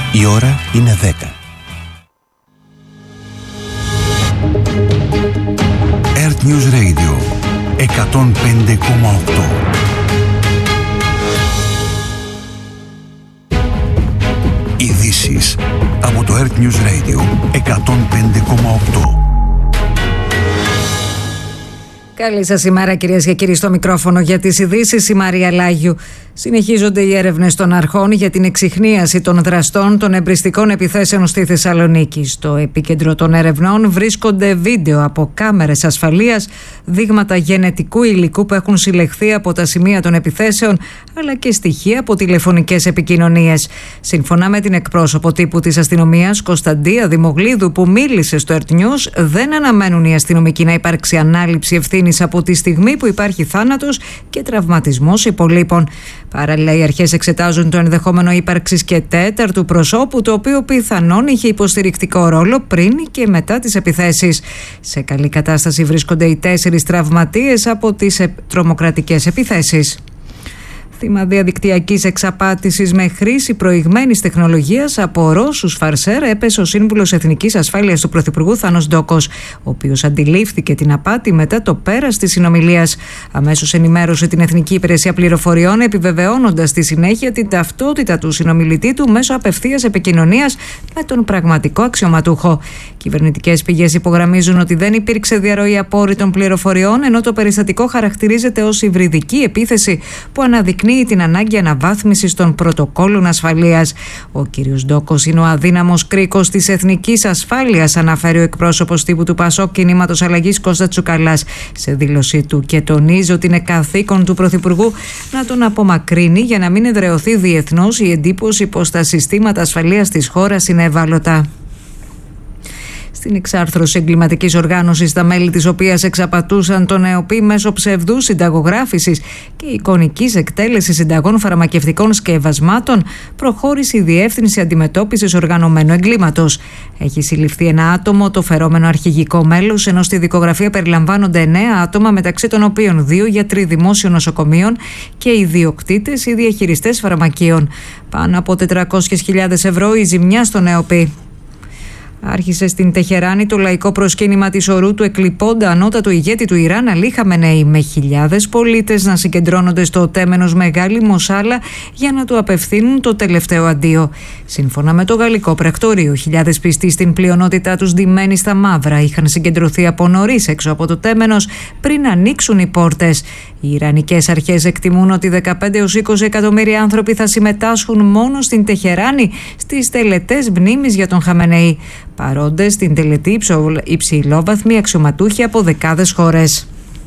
Η ώρα είναι 10. Earth News Radio 105,8. Ειδήσεις από το Earth News Radio 105,8. Καλή σας ημέρα, κυρίες και κύριοι, στο μικρόφωνο για τις ειδήσεις η Μαρία Λάγιου. Συνεχίζονται οι έρευνες των αρχών για την εξιχνίαση των δραστών των εμπριστικών επιθέσεων στη Θεσσαλονίκη. Στο επίκεντρο των ερευνών βρίσκονται βίντεο από κάμερες ασφαλείας, δείγματα γενετικού υλικού που έχουν συλλεχθεί από τα σημεία των επιθέσεων, αλλά και στοιχεία από τηλεφωνικές επικοινωνίες. Σύμφωνα με την εκπρόσωπο τύπου της αστυνομίας, Κωνσταντία Δημογλίδου, που μίλησε στο Earth News, δεν αναμένουν οι αστυνομικοί να υπάρξει ανάληψη ευθύνης από τη στιγμή που υπάρχει θάνατος και τραυματισμός υπολείπων. Παράλληλα, οι αρχές εξετάζουν το ενδεχόμενο ύπαρξης και τέταρτου προσώπου, το οποίο πιθανόν είχε υποστηρικτικό ρόλο πριν και μετά τις επιθέσεις. Σε καλή κατάσταση βρίσκονται οι 4 τραυματίες από τις τρομοκρατικές επιθέσεις. Θύμα διαδικτυακής εξαπάτησης με χρήση προηγμένης τεχνολογίας από Ρώσους φαρσέρ έπεσε ο σύμβουλος Εθνικής Ασφάλειας του Πρωθυπουργού Θάνος Ντόκος, ο οποίος αντιλήφθηκε την απάτη μετά το πέρας της συνομιλίας. Αμέσως ενημέρωσε την Εθνική Υπηρεσία Πληροφοριών, επιβεβαιώνοντας στη συνέχεια την ταυτότητα του συνομιλητή του μέσω απευθείας επικοινωνίας με τον πραγματικό αξιωματούχο. Κυβερνητικές πηγές υπογραμμίζουν ότι δεν υπήρξε διαρροή απόρριτων πληροφοριών, ενώ το περιστατικό χαρακτηρίζεται ως υβριδική επίθεση που αναδεικνύει την ανάγκη αναβάθμισης των πρωτοκόλων ασφαλείας. Ο κ. Ντόκος είναι ο αδύναμος κρίκος της εθνικής ασφάλειας, αναφέρει ο εκπρόσωπος τύπου του ΠΑΣΟΚ Κινήματος Αλλαγής Κώστα Τσουκαλάς σε δήλωσή του, και τονίζει ότι είναι καθήκον του Πρωθυπουργού να τον απομακρύνει για να μην εδραιωθεί διεθνώς η εντύπωση πως τα συστήματα ασφαλείας της χώρας είναι ευάλωτα. Στην εξάρθρωση εγκληματικής οργάνωσης, τα μέλη της οποίας εξαπατούσαν τον ΕΟΠΗ μέσω ψευδούς συνταγογράφησης και εικονικής εκτέλεσης συνταγών φαρμακευτικών σκευασμάτων, προχώρησε η Διεύθυνση Αντιμετώπισης Οργανωμένου Εγκλήματος. Έχει συλληφθεί ένα άτομο, το φερόμενο αρχηγικό μέλος, ενώ στη δικογραφία περιλαμβάνονται 9 άτομα, μεταξύ των οποίων 2 γιατροί δημόσιων νοσοκομείων και ιδιοκτήτες ή διαχειριστές φαρμακείων. Πάνω από 400.000 ευρώ η ζημιά στον ΕΟΠΗ. Άρχισε στην Τεχεράνη το λαϊκό προσκύνημα της ορού του εκλειπώντα ανώτατο ηγέτη του Ιράν Αλή Χαμενεή, με χιλιάδες πολίτες να συγκεντρώνονται στο τέμενος Μεγάλη Μοσάλα για να του απευθύνουν το τελευταίο αντίο. Σύμφωνα με το γαλλικό πρακτορείο, χιλιάδες πιστοί, στην πλειονότητά τους ντυμένοι στα μαύρα, είχαν συγκεντρωθεί από νωρίς έξω από το τέμενος πριν ανοίξουν οι πόρτες. Οι Ιρανικές αρχές εκτιμούν ότι 15 έως 20 εκατομμύρια άνθρωποι θα συμμετάσχουν μόνο στην Τεχεράνη στις τελετές μνήμης για τον Χαμενεή. Παρόντες στην τελετή υψηλόβαθμοι αξιωματούχοι από δεκάδες χώρες.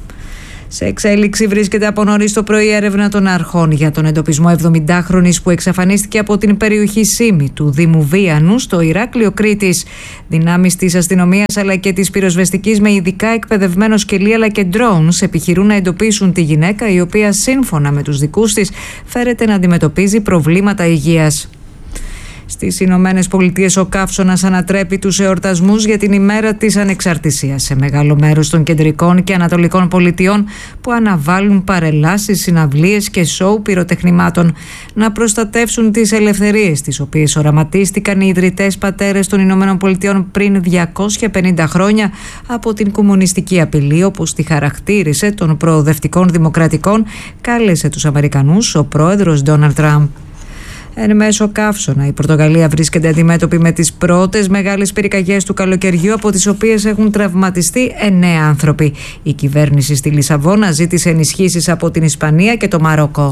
Σε εξέλιξη βρίσκεται από νωρίς το πρωί έρευνα των αρχών για τον εντοπισμό 70χρονης που εξαφανίστηκε από την περιοχή Σίμη του Δήμου Βίανου στο Ηράκλειο Κρήτης. Δυνάμεις της αστυνομίας αλλά και της πυροσβεστικής με ειδικά εκπαιδευμένο σκελί αλλά και drones επιχειρούν να εντοπίσουν τη γυναίκα, η οποία σύμφωνα με τους δικούς της φέρεται να αντιμετωπίζει προβλήματα υγείας. Στις Ηνωμένες Πολιτείες ο καύσωνας ανατρέπει τους εορτασμούς για την ημέρα της ανεξαρτησίας σε μεγάλο μέρος των κεντρικών και ανατολικών πολιτιών, που αναβάλουν παρελάσεις, συναυλίες και σόου πυροτεχνημάτων να προστατεύσουν τις ελευθερίες τις οποίες οραματίστηκαν οι ιδρυτές πατέρες των Ηνωμένων Πολιτειών πριν 250 χρόνια από την κομμουνιστική απειλή, όπως τη χαρακτήρισε των προοδευτικών δημοκρατικών, κάλεσε τους Αμερικανούς ο πρόεδρος Ντόναλντ Τραμπ. Εν μέσω καύσωνα, η Πορτογαλία βρίσκεται αντιμέτωπη με τις πρώτες μεγάλες πυρκαγιές του καλοκαιριού, από τις οποίες έχουν τραυματιστεί 9 άνθρωποι. Η κυβέρνηση στη Λισαβόνα ζήτησε ενισχύσεις από την Ισπανία και το Μαρόκο.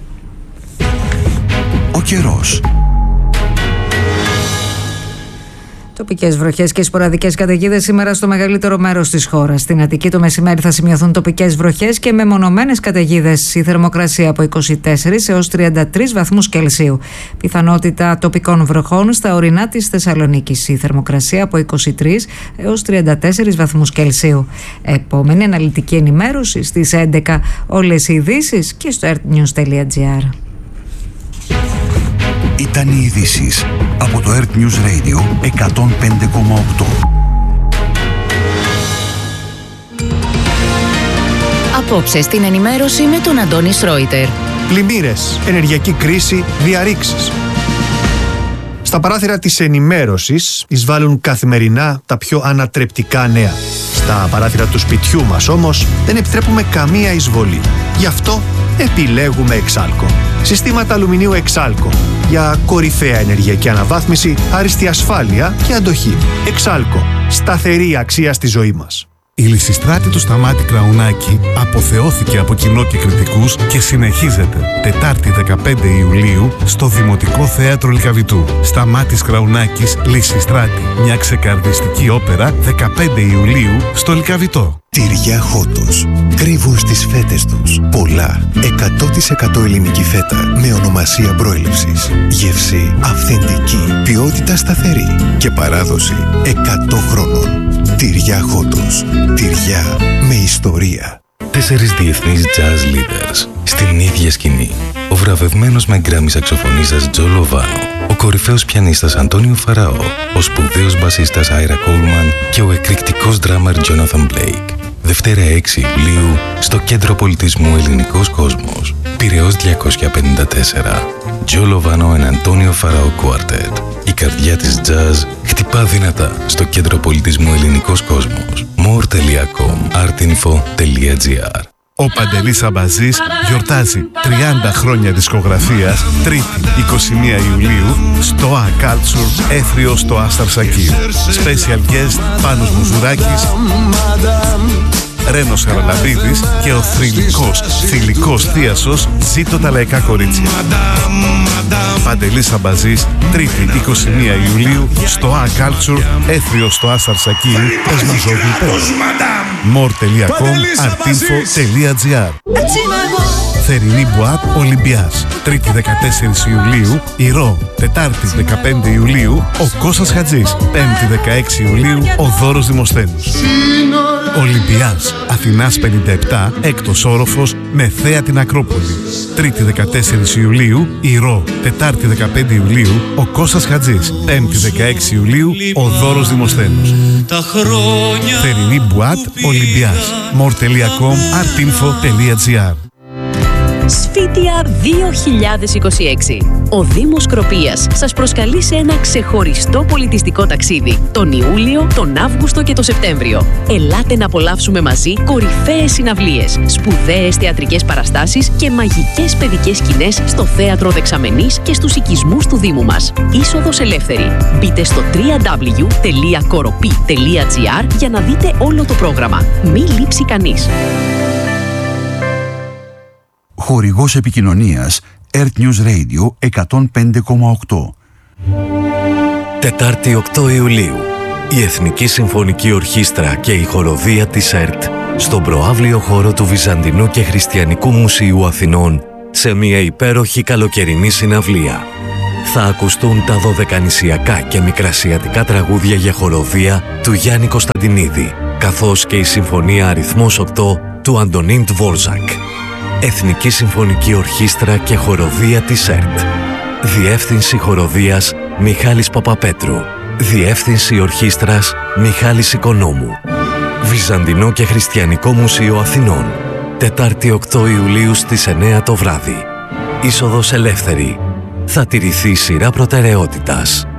Ο καιρός. Τοπικές βροχές και σποραδικές καταιγίδες σήμερα στο μεγαλύτερο μέρος της χώρας. Στην Αττική το μεσημέρι θα σημειωθούν τοπικές βροχές και μεμονωμένες καταιγίδες. Η θερμοκρασία από 24 έως 33 βαθμούς Κελσίου. Πιθανότητα τοπικών βροχών στα ορεινά της Θεσσαλονίκης. Η θερμοκρασία από 23 έως 34 βαθμούς Κελσίου. Επόμενη αναλυτική ενημέρωση στις 11. Όλες οι ειδήσεις και στο earthnews.gr. Ήταν οι ειδήσεις από το Earth News Radio 105,8. Απόψε στην ενημέρωση με τον Αντώνη Σρόιτερ. Πλημμύρες, ενεργειακή κρίση, διαρρήξεις. Στα παράθυρα της ενημέρωσης εισβάλλουν καθημερινά τα πιο ανατρεπτικά νέα. Στα παράθυρα του σπιτιού μας όμως δεν επιτρέπουμε καμία εισβολή. Γι' αυτό επιλέγουμε Exalco. Συστήματα αλουμινίου Exalco για κορυφαία ενεργειακή αναβάθμιση, άριστη ασφάλεια και αντοχή. Exalco. Σταθερή αξία στη ζωή μας. Η Λυσιστράτη του Σταμάτη Κραουνάκη αποθεώθηκε από κοινό και κριτικούς και συνεχίζεται Τετάρτη 15 Ιουλίου στο Δημοτικό Θέατρο Λυκαβητού. Σταμάτης Κραουνάκης, Λυσιστράτη. Μια ξεκαρδιστική όπερα 15 Ιουλίου στο Λυκαβητό. Τυριά Χότος. Κρύβουν στις φέτες τους πολλά. 100% ελληνική φέτα με ονομασία προέλευσης. Γεύση αυθεντική. Ποιότητα σταθερή. Και παράδοση 100 χρόνων. Τυριά Χότος. Τυριά με ιστορία. 4 διεθνείς jazz leaders στην ίδια σκηνή. Ο βραβευμένος με γκράμι σαξοφωνίστας Τζο Λοβάνο, ο κορυφαίος πιανίστας Αντώνιο Φαραώ, ο σπουδαίος μπασίστας Άιρα Κόλμαν και ο εκρηκτικός ντράμαρ Τζόναθαν Μπλέικ. Δευτέρα 6 Ιουλίου στο Κέντρο Πολιτισμού Ελληνικός Κόσμος. Πειραιώς 254. Τζο Λοβάνο and Αντώνιο Φαραώ Quartet. Η καρδιά της jazz χτυπά δυνατά στο Κέντρο Πολιτισμού Ελληνικός Κόσμος. more.com artinfo.gr. Ο Παντελής Αμπαζής γιορτάζει 30 χρόνια δισκογραφίας, Τρίτη 21 Ιουλίου στο A Culture, Έθριο στο Άσταρ Σακίρ. Special guest Πάνος Μουζουράκης, Ρένος Χαραλαμπίδης και ο θηλυκός θίασος Ζήτω τα λαϊκά κορίτσια. Παντελής Αμπαζής, Τρίτη 21 Ιουλίου στο A Culture, Έθριο στο Άσταρ Σακίρ, Εσμαζόγλου. more.com artinfo.gr. Θερινή Μπουάτ Ολυμπιάς, Τρίτη 14 Ιουλίου Ηρώ, Τετάρτη 15 Ιουλίου ο Κώστας Χατζής, Πέμπτη 16 Ιουλίου ο Δώρος Δημοσθένους. Ολυμπιάς, Αθηνάς 57, έκτος όροφος με θέα την Ακρόπολη. Τρίτη 14 Ιουλίου Ηρώ, Τετάρτη 15 Ιουλίου ο Κώστας Χατζής, Πέμπτη 16 Ιουλίου ο Δώρος Δημοσθένους. Θερινή Μπουάτ Ολυμπιάς, more.com artinfo.gr. Σφίτια 2026. Ο Δήμος Σκροπίας σας προσκαλεί σε ένα ξεχωριστό πολιτιστικό ταξίδι τον Ιούλιο, τον Αύγουστο και τον Σεπτέμβριο. Ελάτε να απολαύσουμε μαζί κορυφαίες συναυλίες, σπουδαίες θεατρικές παραστάσεις και μαγικές παιδικές σκηνές στο Θέατρο Δεξαμενής και στους οικισμούς του Δήμου μας. Είσοδος ελεύθερη. Μπείτε στο www.koropi.gr για να δείτε όλο το πρόγραμμα. Μη λείψει κανείς. Χορηγός επικοινωνίας Earth News Radio 105,8. Τετάρτη 8 Ιουλίου. Η Εθνική Συμφωνική Ορχήστρα και η χοροδία της ΕΡΤ στον προαύλιο χώρο του Βυζαντινού και Χριστιανικού Μουσείου Αθηνών σε μια υπέροχη καλοκαιρινή συναυλία. Θα ακουστούν τα δωδεκανησιακά και μικρασιατικά τραγούδια για χοροδία του Γιάννη Κωνσταντινίδη, καθώς και η Συμφωνία Αριθμός 8 του Αντωνίν Τβόρζακ. Εθνική Συμφωνική Ορχήστρα και χοροδία της ΕΡΤ. Διεύθυνση χοροδίας Μιχάλης Παπαπέτρου. Διεύθυνση ορχήστρας Μιχάλης Οικονόμου. Βυζαντινό και Χριστιανικό Μουσείο Αθηνών. Τετάρτη 8 Ιουλίου στις 9 το βράδυ. Είσοδος ελεύθερη. Θα τηρηθεί σειρά προτεραιότητας.